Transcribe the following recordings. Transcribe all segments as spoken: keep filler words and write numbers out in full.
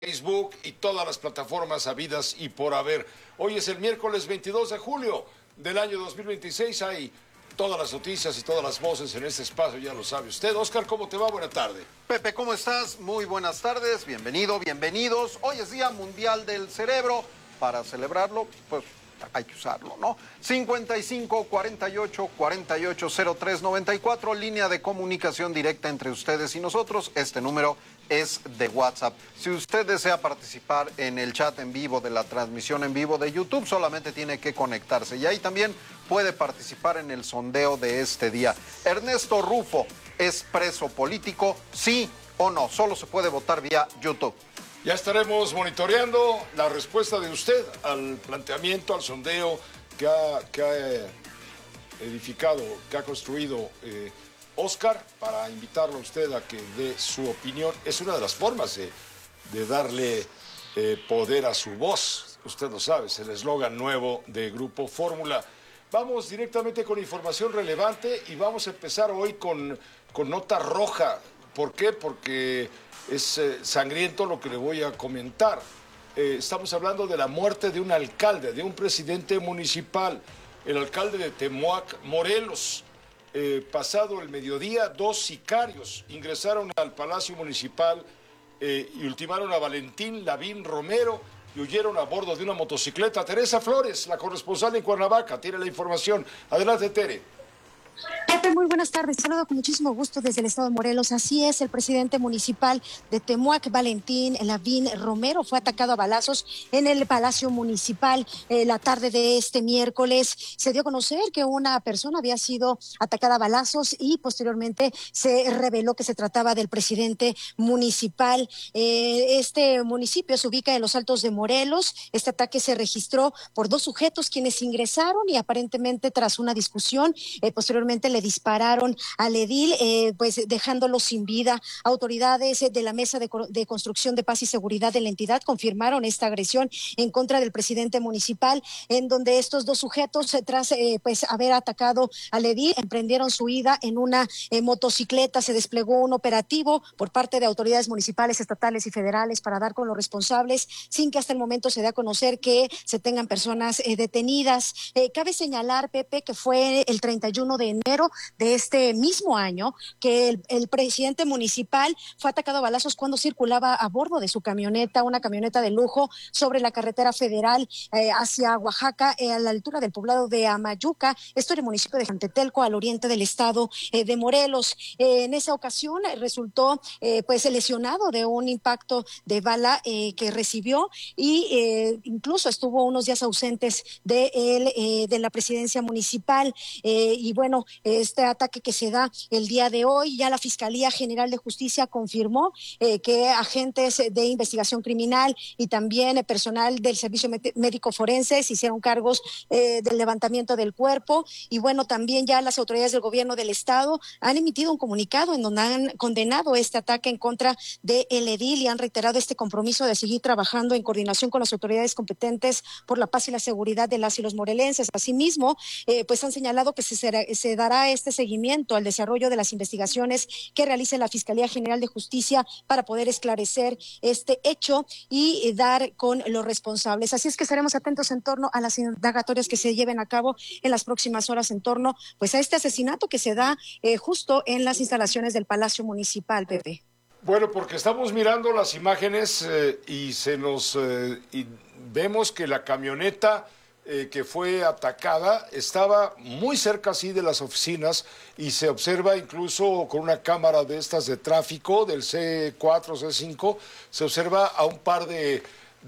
Facebook y todas las plataformas habidas y por haber. Hoy es el miércoles veintidós de julio del año dos mil veintiséis. Hay todas las noticias y todas las voces en este espacio, ya lo sabe usted. Oscar, ¿cómo te va? Buena tarde. Pepe, ¿cómo estás? Muy buenas tardes, bienvenido, bienvenidos. Hoy es Día Mundial del Cerebro. Para celebrarlo, pues hay que usarlo, ¿no? cincuenta y cinco, cuarenta y ocho, cuarenta y ocho, cero tres, noventa y cuatro, línea de comunicación directa entre ustedes y nosotros. Este número es de WhatsApp. Si usted desea participar en el chat en vivo de la transmisión en vivo de YouTube, solamente tiene que conectarse. Y ahí también puede participar en el sondeo de este día. Ernesto Rufo, ¿es preso político? ¿Sí o no? Solo se puede votar vía YouTube. Ya estaremos monitoreando la respuesta de usted al planteamiento, al sondeo que ha, que ha edificado, que ha construido eh, Oscar, para invitarlo a usted a que dé su opinión. Es una de las formas de, de darle eh, poder a su voz. Usted lo sabe, es el eslogan nuevo de Grupo Fórmula. Vamos directamente con información relevante y vamos a empezar hoy con, con nota roja. ¿Por qué? Porque es eh, sangriento lo que le voy a comentar. Eh, estamos hablando de la muerte de un alcalde, de un presidente municipal, el alcalde de Temuac, Morelos. Eh, pasado el mediodía, dos sicarios ingresaron al Palacio Municipal eh, y ultimaron a Valentín Lavín Romero y huyeron a bordo de una motocicleta. Teresa Flores, la corresponsal en Cuernavaca, tiene la información. Adelante, Tere. Pepe, muy buenas tardes. Saludo con muchísimo gusto desde el estado de Morelos. Así es, el presidente municipal de Temuac, Valentín Lavín Romero, fue atacado a balazos en el Palacio Municipal eh, la tarde de este miércoles. Se dio a conocer que una persona había sido atacada a balazos y posteriormente se reveló que se trataba del presidente municipal. Eh, este municipio se ubica en los Altos de Morelos. Este ataque se registró por dos sujetos quienes ingresaron y aparentemente tras una discusión, eh, posteriormente le dispararon al edil, eh, pues dejándolo sin vida. Autoridades de la Mesa de, de Construcción de Paz y Seguridad de la entidad confirmaron esta agresión en contra del presidente municipal, en donde estos dos sujetos, tras eh, pues haber atacado al edil, emprendieron su huida en una eh, motocicleta. Se desplegó un operativo por parte de autoridades municipales, estatales y federales para dar con los responsables, sin que hasta el momento se dé a conocer que se tengan personas eh, detenidas. Eh, cabe señalar, Pepe, que fue el treinta y uno de enero de este mismo año que el, el presidente municipal fue atacado a balazos cuando circulaba a bordo de su camioneta, una camioneta de lujo, sobre la carretera federal eh, hacia Oaxaca, eh, a la altura del poblado de Amayuca, esto en el municipio de Jantetelco, al oriente del estado eh, de Morelos. Eh, en esa ocasión eh, resultó eh, pues lesionado de un impacto de bala eh, que recibió y eh, incluso estuvo unos días ausentes de, el, eh, de la presidencia municipal. Eh, y bueno, este ataque que se da el día de hoy, ya la Fiscalía General de Justicia confirmó eh, que agentes de investigación criminal y también eh, personal del Servicio Médico Forense se hicieron cargos eh, del levantamiento del cuerpo. Y bueno, también ya las autoridades del gobierno del estado han emitido un comunicado en donde han condenado este ataque en contra de el edil y han reiterado este compromiso de seguir trabajando en coordinación con las autoridades competentes por la paz y la seguridad de las y los morelenses. Asimismo, eh, pues han señalado que se, será, se dará este seguimiento al desarrollo de las investigaciones que realice la Fiscalía General de Justicia para poder esclarecer este hecho y eh, dar con los responsables. Así es que estaremos atentos en torno a las indagatorias que se lleven a cabo en las próximas horas en torno pues a este asesinato que se da eh, justo en las instalaciones del Palacio Municipal, Pepe. Bueno, porque estamos mirando las imágenes eh, y se nos eh, y vemos que la camioneta eh, que fue atacada estaba muy cerca así de las oficinas y se observa incluso con una cámara de estas de tráfico del C cuatro, C cinco, se observa a un par de,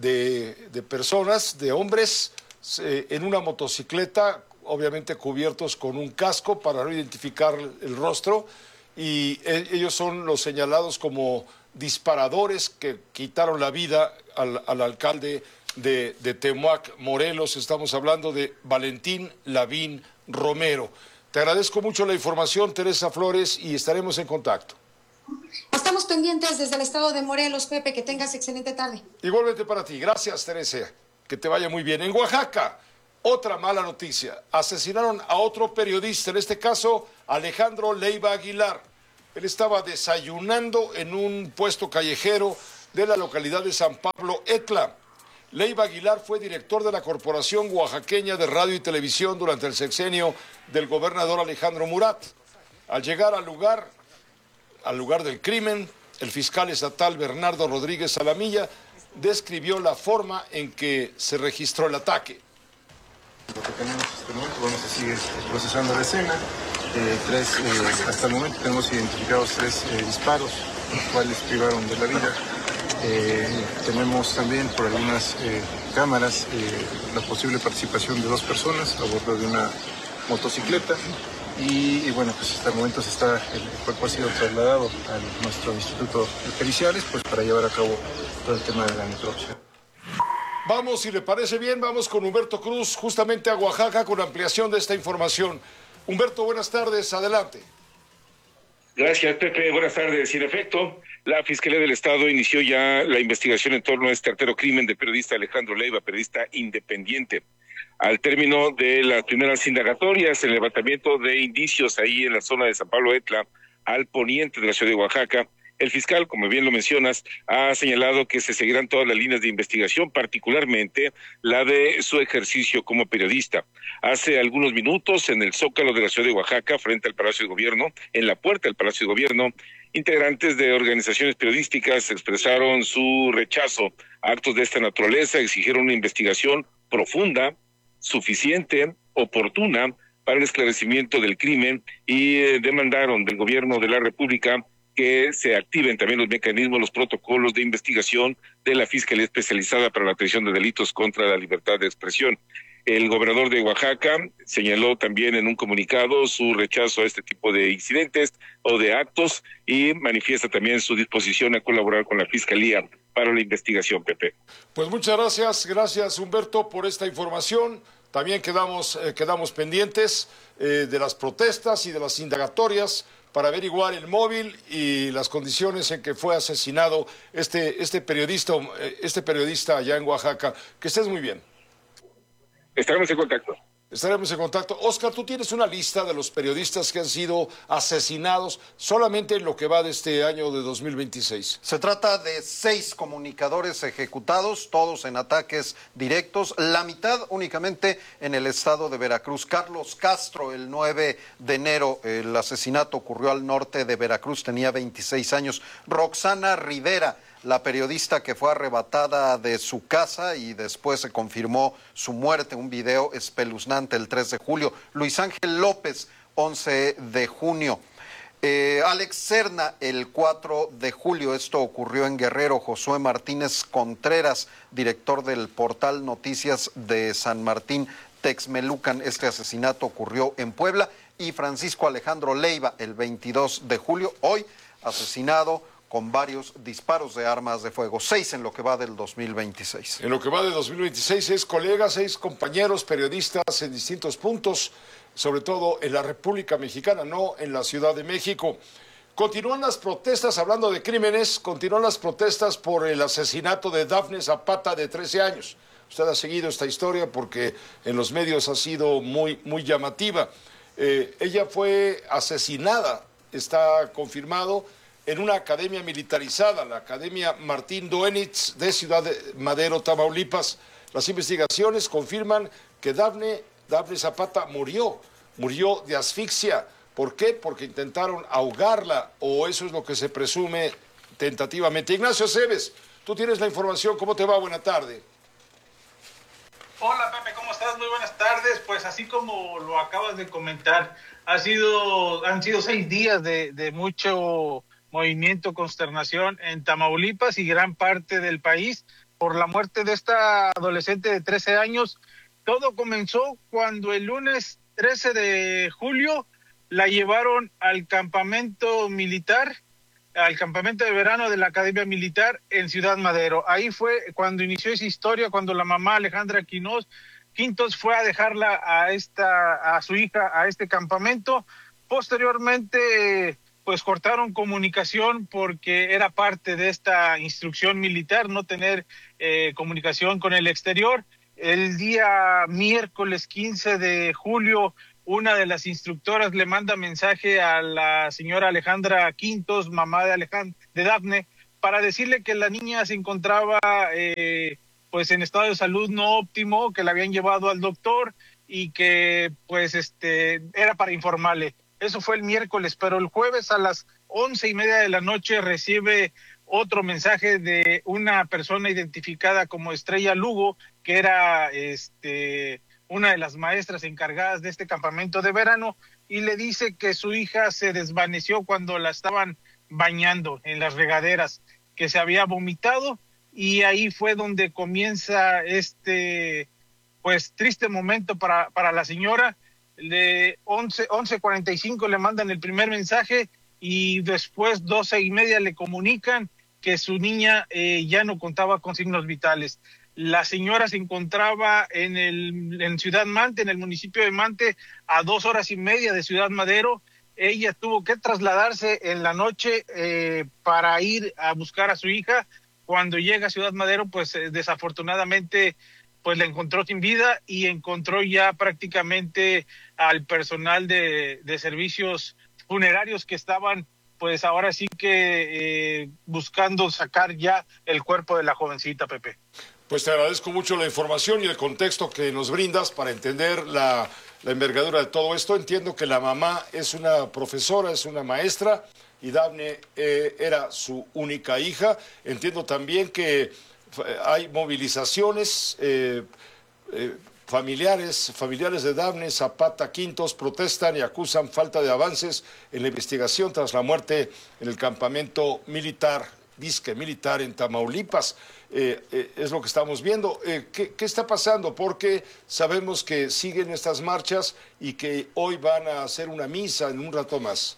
de, de personas, de hombres eh, en una motocicleta, obviamente cubiertos con un casco para no identificar el rostro, y ellos son los señalados como disparadores que quitaron la vida al, al alcalde de, de Temuac, Morelos. Estamos hablando de Valentín Lavín Romero. Te agradezco mucho la información, Teresa Flores, y estaremos en contacto. Estamos pendientes desde el estado de Morelos, Pepe, que tengas excelente tarde. Igualmente para ti. Gracias, Teresa. Que te vaya muy bien. En Oaxaca, otra mala noticia. Asesinaron a otro periodista, en este caso Alejandro Leiva Aguilar. Él estaba desayunando en un puesto callejero de la localidad de San Pablo Etla. Leiva Aguilar fue director de la Corporación Oaxaqueña de Radio y Televisión durante el sexenio del gobernador Alejandro Murat. Al llegar al lugar, al lugar del crimen, el fiscal estatal Bernardo Rodríguez Salamilla describió la forma en que se registró el ataque. Lo que tenemos hasta el momento, vamos a seguir procesando la escena. Eh, tres, eh, hasta el momento tenemos identificados tres eh, disparos, los cuales privaron de la vida. Eh, tenemos también por algunas eh, cámaras eh, la posible participación de dos personas a bordo de una motocicleta. Y, y bueno, pues hasta el momento se está, el cuerpo ha sido trasladado a nuestro instituto de periciales, pues para llevar a cabo todo el tema de la necropsia. Vamos, si le parece bien, vamos con Humberto Cruz, justamente a Oaxaca, con ampliación de esta información. Humberto, buenas tardes, adelante. Gracias, Pepe. Buenas tardes. Y en efecto, la Fiscalía del Estado inició ya la investigación en torno a este artero crimen del periodista Alejandro Leiva, periodista independiente. Al término de las primeras indagatorias, el levantamiento de indicios ahí en la zona de San Pablo Etla, al poniente de la ciudad de Oaxaca, el fiscal, como bien lo mencionas, ha señalado que se seguirán todas las líneas de investigación, particularmente la de su ejercicio como periodista. Hace algunos minutos, en el Zócalo de la ciudad de Oaxaca, frente al Palacio de Gobierno, en la puerta del Palacio de Gobierno, integrantes de organizaciones periodísticas expresaron su rechazo a actos de esta naturaleza, exigieron una investigación profunda, suficiente, oportuna para el esclarecimiento del crimen y eh, demandaron del gobierno de la República que se activen también los mecanismos, los protocolos de investigación de la Fiscalía Especializada para la Atención de Delitos contra la Libertad de Expresión. El gobernador de Oaxaca señaló también en un comunicado su rechazo a este tipo de incidentes o de actos y manifiesta también su disposición a colaborar con la Fiscalía para la investigación, Pepe. Pues muchas gracias, gracias Humberto por esta información. También quedamos, eh, quedamos pendientes eh, de las protestas y de las indagatorias para averiguar el móvil y las condiciones en que fue asesinado este, este periodista, este periodista allá en Oaxaca. Que estés muy bien. Estaremos en contacto. Estaremos en contacto. Oscar, tú tienes una lista de los periodistas que han sido asesinados solamente en lo que va de este año de dos mil veintiséis. Se trata de seis comunicadores ejecutados, todos en ataques directos, la mitad únicamente en el estado de Veracruz. Carlos Castro, el nueve de enero, el asesinato ocurrió al norte de Veracruz, tenía veintiséis años. Roxana Rivera, la periodista que fue arrebatada de su casa y después se confirmó su muerte, un video espeluznante el tres de julio. Luis Ángel López, once de junio. Eh, Alex Serna, el cuatro de julio, esto ocurrió en Guerrero. Josué Martínez Contreras, director del portal Noticias de San Martín Texmelucan, este asesinato ocurrió en Puebla. Y Francisco Alejandro Leiva, el veintidós de julio, hoy asesinado con varios disparos de armas de fuego, seis en lo que va del dos mil veintiséis. En lo que va de dos mil veintiséis, seis colegas, seis compañeros periodistas en distintos puntos, sobre todo en la República Mexicana, no en la Ciudad de México. Continúan las protestas, hablando de crímenes, continúan las protestas por el asesinato de Dafne Zapata, de trece años. Usted ha seguido esta historia porque en los medios ha sido muy, muy llamativa. Eh, ella fue asesinada, está confirmado, en una academia militarizada, la Academia Martín Doenitz de Ciudad de Madero, Tamaulipas. Las investigaciones confirman que Dafne, Dafne Zapata murió, murió de asfixia. ¿Por qué? Porque intentaron ahogarla, o eso es lo que se presume tentativamente. Ignacio Cebes, tú tienes la información. ¿Cómo te va? Buena tarde. Hola Pepe, ¿cómo estás? Muy buenas tardes. Pues así como lo acabas de comentar, ha sido, han sido seis días de, de mucho movimiento, consternación en Tamaulipas y gran parte del país por la muerte de esta adolescente de trece años. Todo comenzó cuando el lunes trece de julio la llevaron al campamento militar, al campamento de verano de la Academia Militar en Ciudad Madero. Ahí fue cuando inició esa historia, cuando la mamá Alejandra Quinós, Quintos fue a dejarla a esta, a su hija a este campamento. Posteriormente, pues cortaron comunicación porque era parte de esta instrucción militar no tener eh, comunicación con el exterior. El día miércoles quince de julio, una de las instructoras le manda mensaje a la señora Alejandra Quintos, mamá de Alejandra, de Dafne, para decirle que la niña se encontraba eh, pues en estado de salud no óptimo, que la habían llevado al doctor y que pues este era para informarle. Eso fue el miércoles, pero el jueves a las once y media de la noche recibe otro mensaje de una persona identificada como Estrella Lugo, que era este una de las maestras encargadas de este campamento de verano, y le dice que su hija se desvaneció cuando la estaban bañando en las regaderas, que se había vomitado, y ahí fue donde comienza este pues triste momento para, para la señora. De once cuarenta y cinco le mandan el primer mensaje y después doce y media le comunican que su niña eh, ya no contaba con signos vitales. La señora se encontraba en el en Ciudad Mante, en el municipio de Mante, a dos horas y media de Ciudad Madero. Ella tuvo que trasladarse en la noche eh, para ir a buscar a su hija. Cuando llega a Ciudad Madero, pues eh, desafortunadamente pues la encontró sin vida y encontró ya prácticamente al personal de, de servicios funerarios que estaban pues ahora sí que eh, buscando sacar ya el cuerpo de la jovencita, Pepe. Pues te agradezco mucho la información y el contexto que nos brindas para entender la, la envergadura de todo esto. Entiendo que la mamá es una profesora, es una maestra y Dafne eh, era su única hija. Entiendo también que hay movilizaciones, eh, eh, familiares, familiares de Dafne Zapata Quintos protestan y acusan falta de avances en la investigación tras la muerte en el campamento militar, disque militar en Tamaulipas. Eh, eh, es lo que estamos viendo. Eh, ¿qué, ¿Qué está pasando? Porque sabemos que siguen estas marchas y que hoy van a hacer una misa en un rato más.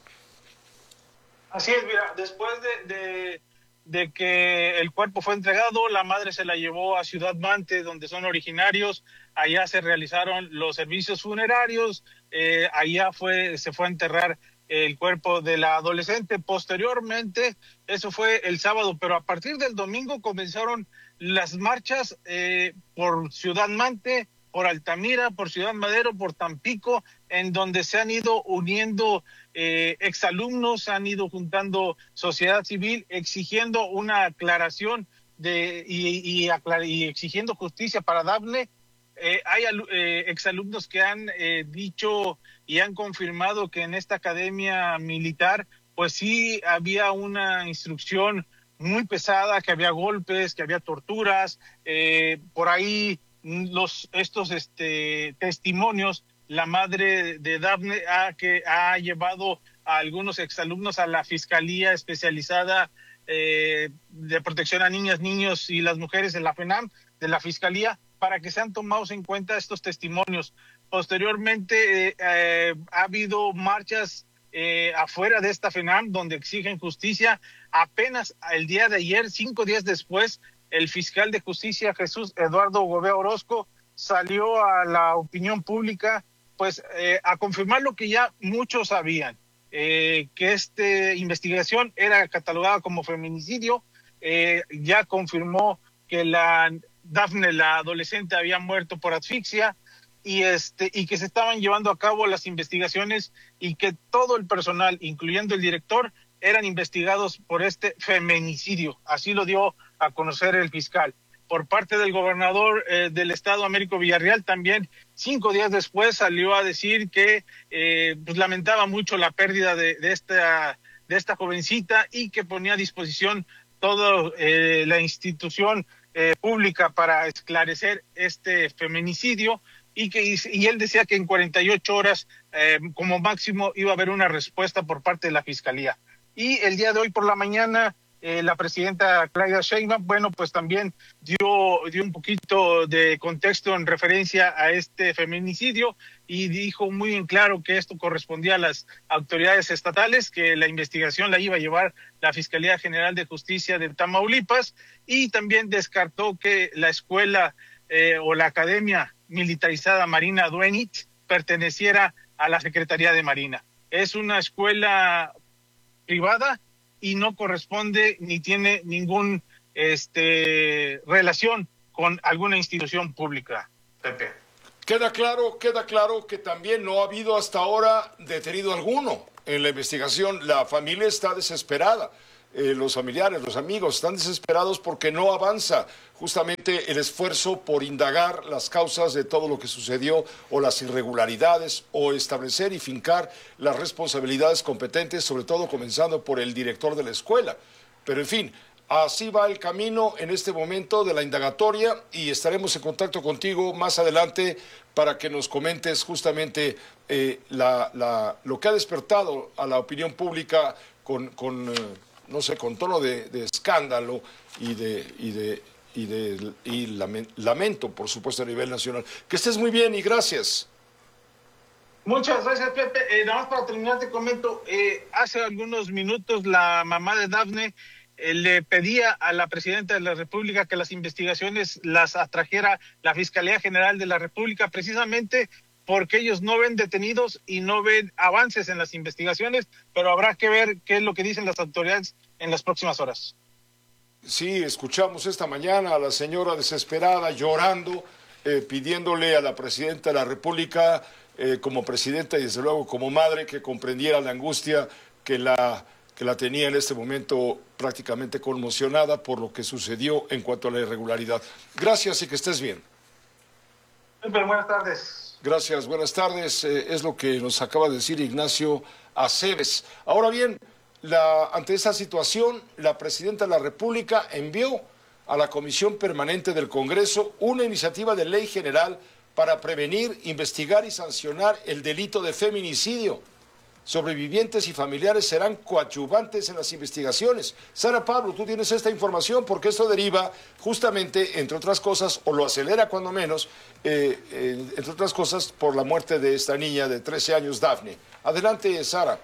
Así es, mira, después de... de... de que el cuerpo fue entregado, la madre se la llevó a Ciudad Mante, donde son originarios, allá se realizaron los servicios funerarios, eh, allá fue, se fue a enterrar el cuerpo de la adolescente. Posteriormente, eso fue el sábado, pero a partir del domingo comenzaron las marchas eh, por Ciudad Mante, por Altamira, por Ciudad Madero, por Tampico, en donde se han ido uniendo eh, exalumnos, se han ido juntando sociedad civil, exigiendo una aclaración de y, y, aclar, y exigiendo justicia para Dafne. Eh, hay eh, exalumnos que han eh, dicho y han confirmado que en esta academia militar, pues sí había una instrucción muy pesada, que había golpes, que había torturas, eh, por ahí los estos este testimonios. La madre de Dafne ha, que ha llevado a algunos exalumnos a la Fiscalía Especializada eh, de Protección a Niñas, Niños y las Mujeres de la FENAM, de la Fiscalía, para que sean tomados en cuenta estos testimonios. Posteriormente eh, eh, ha habido marchas eh, afuera de esta FENAM donde exigen justicia. Apenas el día de ayer, cinco días después, el fiscal de justicia, Jesús Eduardo Gobea Orozco, salió a la opinión pública pues eh, a confirmar lo que ya muchos sabían, eh, que esta investigación era catalogada como feminicidio. Eh, ya confirmó que la Dafne, la adolescente, había muerto por asfixia y este y que se estaban llevando a cabo las investigaciones y que todo el personal, incluyendo el director, eran investigados por este feminicidio. Así lo dio a conocer el fiscal. Por parte del gobernador eh, del estado, Américo Villarreal, también cinco días después salió a decir que eh, pues, lamentaba mucho la pérdida de, de esta de esta jovencita y que ponía a disposición toda eh, la institución eh, pública para esclarecer este feminicidio y que y él decía que en cuarenta y ocho horas eh, como máximo iba a haber una respuesta por parte de la fiscalía. Y el día de hoy por la mañana Eh, la presidenta Claudia Sheinbaum, bueno, pues también dio, dio un poquito de contexto en referencia a este feminicidio y dijo muy en claro que esto correspondía a las autoridades estatales, que la investigación la iba a llevar la Fiscalía General de Justicia de Tamaulipas, y también descartó que la escuela eh, o la Academia Militarizada Marina Duenich perteneciera a la Secretaría de Marina. Es una escuela privada y no corresponde ni tiene ningún este relación con alguna institución pública, Pepe. Queda claro, queda claro que también no ha habido hasta ahora detenido alguno en la investigación. La familia está desesperada. eh, los familiares, los amigos, están desesperados porque no avanza justamente el esfuerzo por indagar las causas de todo lo que sucedió o las irregularidades o establecer y fincar las responsabilidades competentes, sobre todo comenzando por el director de la escuela. Pero en fin, así va el camino en este momento de la indagatoria y estaremos en contacto contigo más adelante para que nos comentes justamente eh, la, la, lo que ha despertado a la opinión pública con, con eh, no sé, con tono de, de escándalo y de, y de, y de y lamento, por supuesto, a nivel nacional. Que estés muy bien y gracias. Muchas gracias, Pepe. Eh, nada más para terminar te comento, eh, hace algunos minutos la mamá de Dafne eh, le pedía a la presidenta de la República que las investigaciones las atrajera la Fiscalía General de la República, precisamente porque ellos no ven detenidos y no ven avances en las investigaciones, pero habrá que ver qué es lo que dicen las autoridades en las próximas horas. Sí, escuchamos esta mañana a la señora desesperada llorando, eh, pidiéndole a la presidenta de la República, eh, como presidenta y desde luego como madre, que comprendiera la angustia que la, que la tenía en este momento prácticamente conmocionada por lo que sucedió en cuanto a la irregularidad. Gracias y que estés bien. Pero buenas tardes. Gracias, buenas tardes. Eh, es lo que nos acaba de decir Ignacio Aceves. Ahora bien, la, ante esta situación, la presidenta de la República envió a la Comisión Permanente del Congreso una iniciativa de ley general para prevenir, investigar y sancionar el delito de feminicidio. Sobrevivientes y familiares serán coadyuvantes en las investigaciones. Sara Pablo, tú tienes esta información porque esto deriva justamente, entre otras cosas, o lo acelera cuando menos, eh, eh, entre otras cosas, por la muerte de esta niña de trece años, Dafne. Adelante, Sara.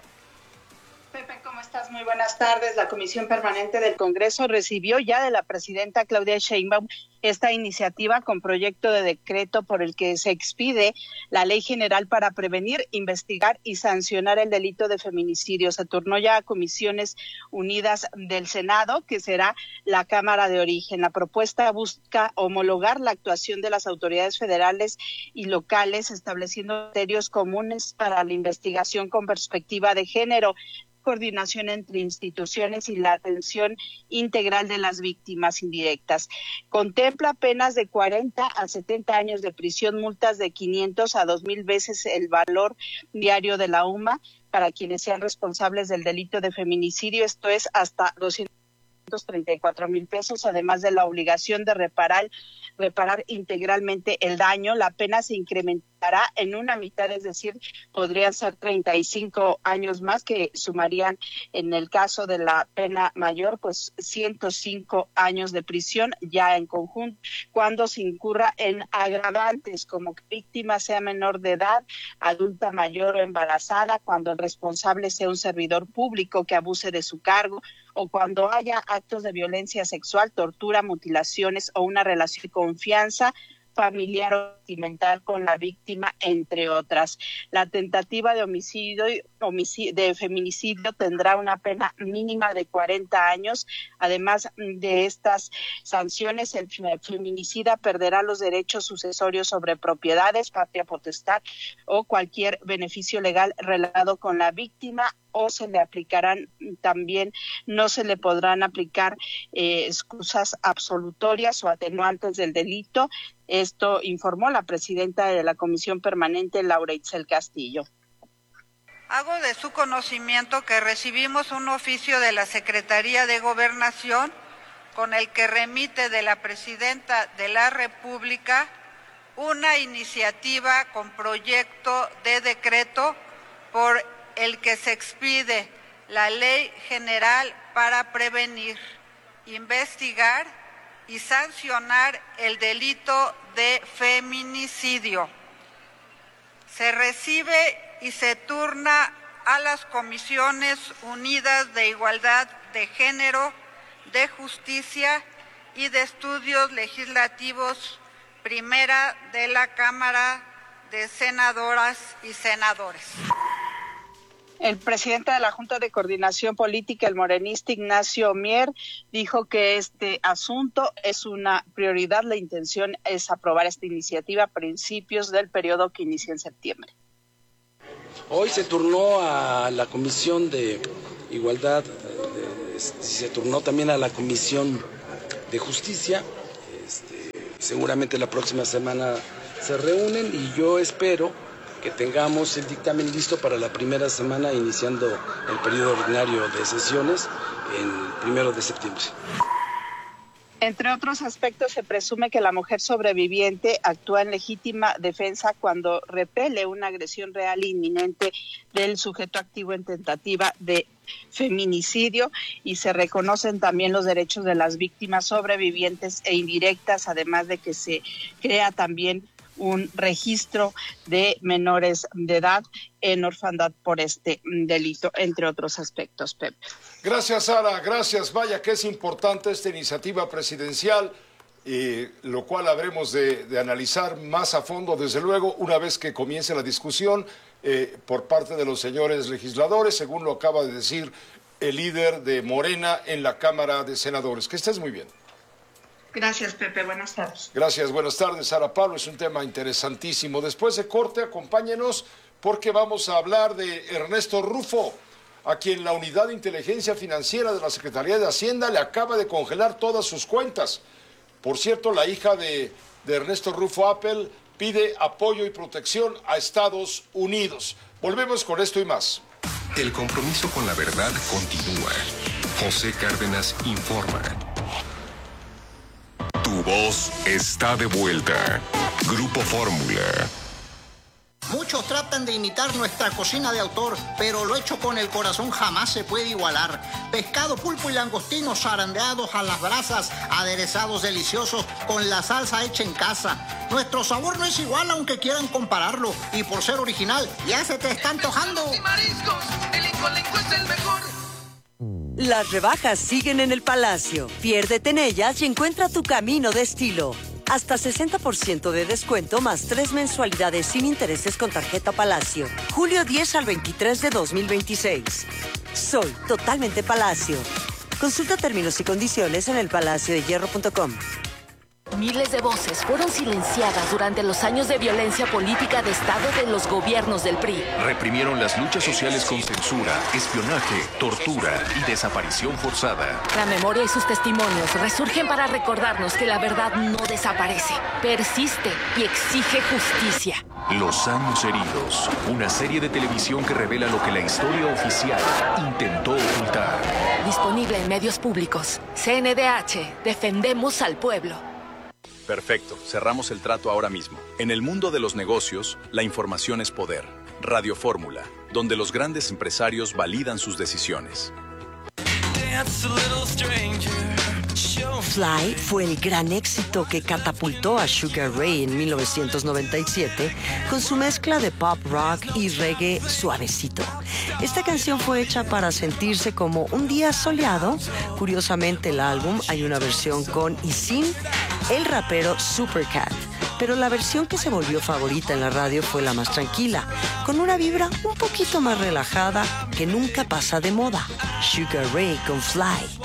Pepe, ¿cómo estás? Muy buenas tardes. La Comisión Permanente del Congreso recibió ya de la presidenta Claudia Sheinbaum esta iniciativa con proyecto de decreto por el que se expide la Ley General para prevenir, investigar y sancionar el delito de feminicidio. Se turnó ya a Comisiones Unidas del Senado, que será la Cámara de Origen. La propuesta busca homologar la actuación de las autoridades federales y locales, estableciendo criterios comunes para la investigación con perspectiva de género, coordinación entre instituciones y la atención integral de las víctimas indirectas. Contempla penas de cuarenta a setenta años de prisión, multas de quinientos a dos mil veces el valor diario de la U M A para quienes sean responsables del delito de feminicidio, esto es hasta doscientos treinta y cuatro mil pesos, además de la obligación de reparar, reparar integralmente el daño. La pena se incrementará en una mitad, es decir, podrían ser treinta y cinco años más, que sumarían en el caso de la pena mayor, pues ciento cinco años de prisión ya en conjunto, cuando se incurra en agravantes como que víctima sea menor de edad, adulta mayor o embarazada, cuando el responsable sea un servidor público que abuse de su cargo, o cuando haya actos de violencia sexual, tortura, mutilaciones o una relación de confianza familiar o sentimental con la víctima, entre otras. La tentativa de homicidio, homicidio de feminicidio tendrá una pena mínima de cuarenta años. Además de estas sanciones, el feminicida perderá los derechos sucesorios sobre propiedades, patria potestad o cualquier beneficio legal relacionado con la víctima, o se le aplicarán también, no se le podrán aplicar eh, excusas absolutorias o atenuantes del delito. Esto informó la presidenta de la Comisión Permanente, Laura Itzel Castillo. Hago de su conocimiento que recibimos un oficio de la Secretaría de Gobernación con el que remite de la presidenta de la República una iniciativa con proyecto de decreto por el que se expide la Ley General para prevenir, investigar y sancionar el delito de feminicidio. Se recibe y se turna a las Comisiones Unidas de Igualdad de Género, de Justicia y de Estudios Legislativos, primera de la Cámara de Senadoras y Senadores. El presidente de la Junta de Coordinación Política, el morenista Ignacio Mier, dijo que este asunto es una prioridad. La intención es aprobar esta iniciativa a principios del periodo que inicia en septiembre. Hoy se turnó a la Comisión de Igualdad de este, se turnó también a la Comisión de Justicia. Este, seguramente la próxima semana se reúnen y yo espero que tengamos el dictamen listo para la primera semana, iniciando el periodo ordinario de sesiones el primero de septiembre. Entre otros aspectos, se presume que la mujer sobreviviente actúa en legítima defensa cuando repele una agresión real e inminente del sujeto activo en tentativa de feminicidio, y se reconocen también los derechos de las víctimas sobrevivientes e indirectas, además de que se crea también un registro de menores de edad en orfandad por este delito, entre otros aspectos, Pepe. Gracias, Sara, gracias. Vaya que es importante esta iniciativa presidencial, eh, lo cual habremos de, de analizar más a fondo, desde luego, una vez que comience la discusión eh, por parte de los señores legisladores, según lo acaba de decir el líder de Morena en la Cámara de Senadores. Que estés muy bien. Gracias, Pepe. Buenas tardes. Gracias. Buenas tardes, Sara Pablo. Es un tema interesantísimo. Después de corte, acompáñenos porque vamos a hablar de Ernesto Rufo, a quien la Unidad de Inteligencia Financiera de la Secretaría de Hacienda le acaba de congelar todas sus cuentas. Por cierto, la hija de, de Ernesto Rufo Appel pide apoyo y protección a Estados Unidos. Volvemos con esto y más. El compromiso con la verdad continúa. José Cárdenas informa. Tu voz está de vuelta. Grupo Fórmula. Muchos tratan de imitar nuestra cocina de autor, pero lo hecho con el corazón jamás se puede igualar. Pescado, pulpo y langostinos zarandeados a las brasas, aderezados deliciosos con la salsa hecha en casa. Nuestro sabor no es igual aunque quieran compararlo, y por ser original ya se te está antojando. Y mariscos, el Incolenco es el mejor. Las rebajas siguen en el Palacio. Piérdete en ellas y encuentra tu camino de estilo. Hasta sesenta por ciento de descuento más tres mensualidades sin intereses con tarjeta Palacio. julio diez al veintitrés de dos mil veintiséis. Soy totalmente Palacio. Consulta términos y condiciones en el palacio de hierro punto com. Miles de voces fueron silenciadas durante los años de violencia política de Estado de los gobiernos del P R I. Reprimieron las luchas sociales con censura, espionaje, tortura y desaparición forzada. La memoria y sus testimonios resurgen para recordarnos que la verdad no desaparece, persiste y exige justicia. Los años heridos, una serie de televisión que revela lo que la historia oficial intentó ocultar. Disponible en medios públicos. C N D H, defendemos al pueblo. Perfecto, cerramos el trato ahora mismo. En el mundo de los negocios, la información es poder. Radio Fórmula, donde los grandes empresarios validan sus decisiones. Fly fue el gran éxito que catapultó a Sugar Ray en mil novecientos noventa y siete con su mezcla de pop rock y reggae suavecito. Esta canción fue hecha para sentirse como un día soleado. Curiosamente, el álbum hay una versión con y sin el rapero Supercat, pero la versión que se volvió favorita en la radio fue la más tranquila, con una vibra un poquito más relajada que nunca pasa de moda. Sugar Ray con Fly.